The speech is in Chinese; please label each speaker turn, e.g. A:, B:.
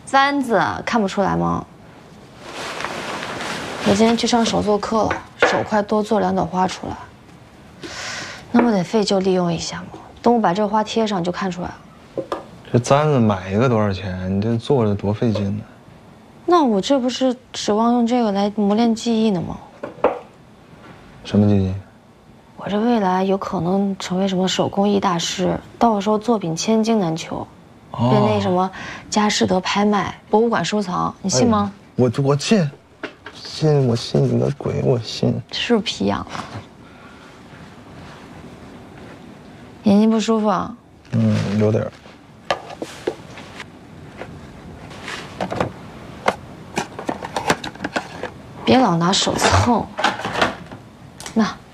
A: 簪子看不出来吗？我今天去上手作课了，手快多做2朵花出来。那我得废旧利用一下嘛，等我把这花贴上就看出来了。
B: 这簪子买一个多少钱？你这做着多费劲呢。
A: 那我这不是指望用这个来磨练技艺呢吗？
B: 什么技艺？
A: 我这未来有可能成为什么手工艺大师，到时候作品千金难求，被那什么佳士得拍卖、博物馆收藏，你信吗？
B: 我信，我信你个鬼，我信。
A: 是不是皮痒了？眼睛不舒服啊？
B: 有点。
A: 别老拿手蹭。那。